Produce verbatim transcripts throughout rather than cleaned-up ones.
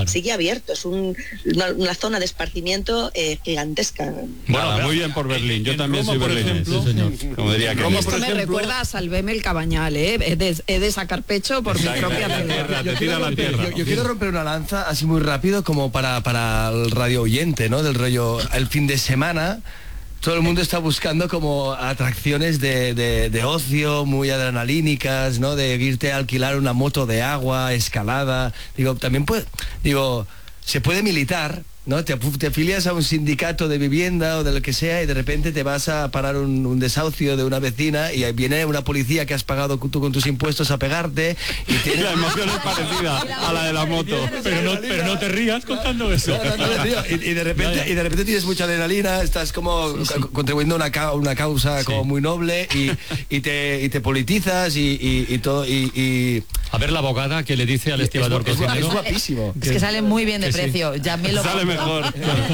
claro. sigue abierto, es un, una, una zona de esparcimiento eh, gigantesca. Bueno, Nada, muy bien por Berlín, yo también Roma, soy berlinés, sí, señor. Como diría que Roma, Esto me ejemplo... recuerda a Salveme el Cabañal, ¿eh? He de, he de sacar pecho por Exacto, mi propia tierra. Yo, yo, quiero romper, yo, yo quiero romper una lanza así muy rápido como para, para el radio oyente, ¿no? Del rollo, el fin de semana todo el mundo está buscando como atracciones de, de, de ocio muy adrenalínicas, ¿no? De irte a alquilar una moto de agua, escalada. Digo, también puede, digo, se puede militar, ¿no? Te, te afilias a un sindicato de vivienda o de lo que sea y de repente te vas a parar un, un desahucio de una vecina y viene una policía que has pagado tú con tus impuestos a pegarte y tiene... La emoción es parecida a la de la moto. Pero no, pero no te rías contando eso. No, no, no, tío. Y, y, de repente, y de repente tienes mucha adrenalina, estás como sí, sí. contribuyendo a una, ca una causa sí. como muy noble y, y, te, y te politizas y, y, y todo... Y, y... A ver la abogada que le dice al estibador es, cocinero. Es guapísimo. Es que sale muy bien de precio. Sí. Ya me lo sale mejor.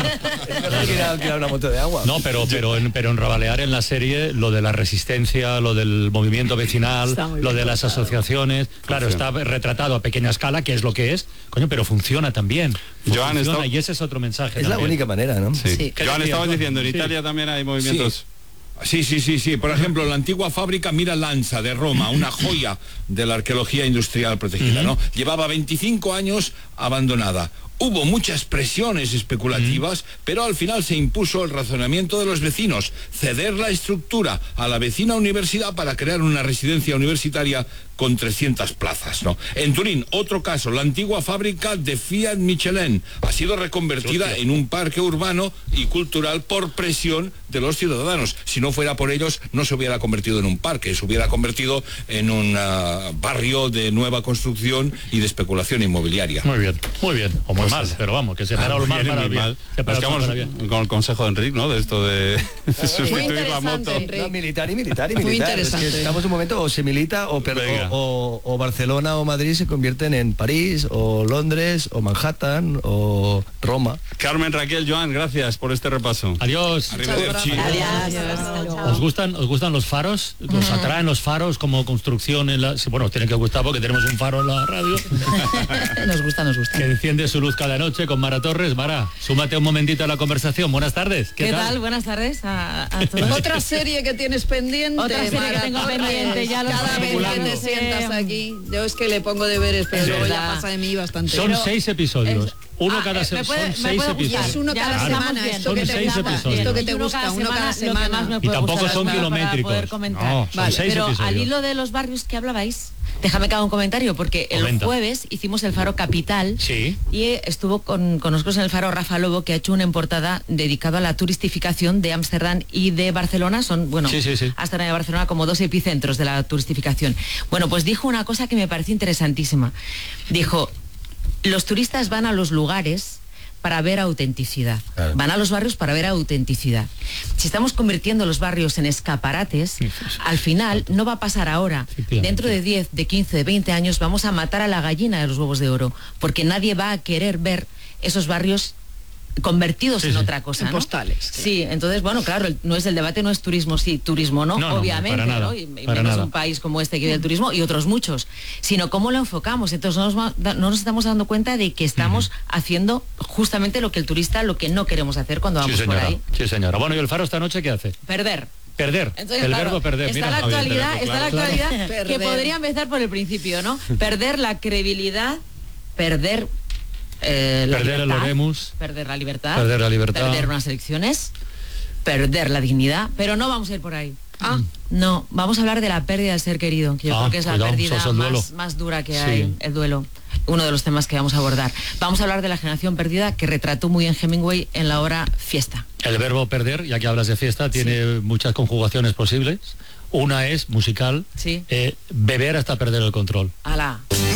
Quiero una moto de agua. No, pero pero en, pero en Rabalear en la serie lo de la resistencia, lo del movimiento vecinal, lo de las asociaciones, funciona. Claro, está retratado a pequeña escala, que es lo que es, coño, pero funciona también. Joan, funciona, esto... y ese es otro mensaje. Es también. la única manera, ¿no? Sí. sí. Joan, estabas diciendo, en Italia sí. también hay movimientos... Sí. Sí, sí, sí, sí. Por ejemplo, la antigua fábrica Mira Lanza de Roma, una joya de la arqueología industrial protegida, ¿no? Llevaba veinticinco años abandonada. Hubo muchas presiones especulativas, mm. pero al final se impuso el razonamiento de los vecinos, ceder la estructura a la vecina universidad para crear una residencia universitaria con trescientas plazas, ¿no? En Turín, otro caso, la antigua fábrica de Fiat Michelin ha sido reconvertida en un parque urbano y cultural por presión de los ciudadanos. Si no fuera por ellos, no se hubiera convertido en un parque, se hubiera convertido en un uh, barrio de nueva construcción y de especulación inmobiliaria. Muy bien, muy bien, o muy mal, pero vamos, que se para ah, el mal bien, para el bien. Mal. Se para Nos quedamos bien. Con el consejo de Enric, ¿no? De esto de sustituir la moto. No, militar y militar y militar. Muy interesante. Es que estamos en un momento o se milita o, o, o, o Barcelona o Madrid se convierten en París o Londres o Manhattan o Roma. Carmen, Raquel, Joan, gracias por este repaso. Adiós. Adiós. ¿Os gustan, os gustan los faros? ¿Os atraen los faros como construcción en la... Sí, bueno, os tienen que gustar porque tenemos un faro en la radio. Nos gusta, nos gusta. Que enciende su luz cada noche con Mara Torres. Mara, súmate un momentito a la conversación. Buenas tardes. ¿Qué, ¿Qué tal? tal? Buenas tardes a, a todos. Otra serie que tienes pendiente. Otra serie Mara que tengo Torres. pendiente. Ya lo Cada vez que te sientas aquí, yo es que le pongo deberes, pero luego ya pasa de mí bastante. Son pero seis episodios. Uno ah, cada semana. Son seis episodios. Es uno ya cada semana. Esto que te gusta. Esto que te gusta. Uno cada semana. Y tampoco son kilométricos. No, son seis pero episodios. Al hilo de los barrios que hablabais, déjame que haga un comentario, porque el Comenta. jueves hicimos el Faro Capital. Sí. Y estuvo con, con nosotros en el Faro Rafa Lobo, que ha hecho una portada dedicado a la turistificación de Ámsterdam y de Barcelona. Son, bueno, sí, sí, sí. Ámsterdam y Barcelona como dos epicentros de la turistificación. Bueno, pues dijo una cosa que me pareció interesantísima. Dijo, los turistas van a los lugares para ver autenticidad. Claro. Van a los barrios para ver autenticidad. Si estamos convirtiendo los barrios en escaparates, sí, sí, sí. al final no va a pasar ahora. Dentro de diez, de quince, de veinte años vamos a matar a la gallina de los huevos de oro, porque nadie va a querer ver esos barrios convertidos sí, en sí. otra cosa, en ¿no? postales. Sí, entonces, bueno, claro, el, no es el debate, no es turismo, sí, turismo no, no obviamente, no, para ¿no? nada, Y, y para menos nada. un país como este que vive el turismo y otros muchos, sino cómo lo enfocamos. Entonces no nos, no nos estamos dando cuenta de que estamos uh-huh. haciendo justamente lo que el turista, lo que no queremos hacer cuando vamos sí, señora. por ahí. Sí, señora. Bueno, ¿y el Faro esta noche qué hace? Perder. Perder, Entonces, el claro, verbo perder. Está Mira, la actualidad, verbo, está claro. la actualidad claro. que podría empezar por el principio, ¿no? Perder la credibilidad, perder Eh, la perder libertad, el oremus, perder la libertad, perder la libertad, perder unas elecciones, perder la dignidad, pero no vamos a ir por ahí. Ah, no, vamos a hablar de la pérdida del ser querido, que yo ah, creo que es cuidado, la pérdida más, más dura que hay, sí. el duelo. Uno de los temas que vamos a abordar. Vamos a hablar de la generación perdida, que retrató muy bien Hemingway en la obra Fiesta. El verbo perder, ya que hablas de fiesta, tiene sí. muchas conjugaciones posibles. Una es musical, sí. eh, beber hasta perder el control. ¡Hala!